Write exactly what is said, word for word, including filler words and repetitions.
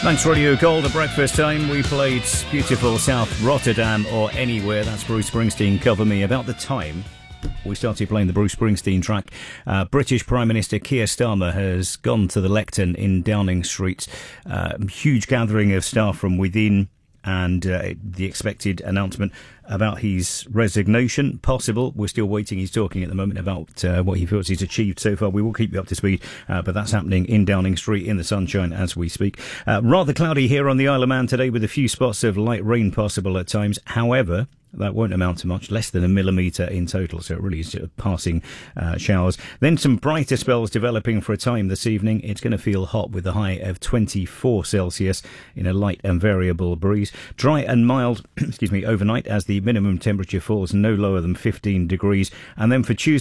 Thanks, Radio Gold. At breakfast time, we played beautiful South Rotterdam or Anywhere. That's Bruce Springsteen, Cover Me. About the time we started playing the Bruce Springsteen track, uh, British Prime Minister Keir Starmer has gone to the lectern in Downing Street. Uh, huge gathering of staff from within, and uh, the expected announcement about his resignation, possible. We're still waiting. He's talking at the moment about uh, what he feels he's achieved so far. We will keep you up to speed, uh, but that's happening in Downing Street in the sunshine as we speak. Uh, rather cloudy here on the Isle of Man today, with a few spots of light rain possible at times. However, that won't amount to much, less than a millimetre in total, so it really is just passing uh, showers. Then some brighter spells developing for a time this evening. It's going to feel hot with a high of twenty-four Celsius in a light and variable breeze. Dry and mild, excuse me, overnight as the minimum temperature falls no lower than fifteen degrees. And then for Tuesday,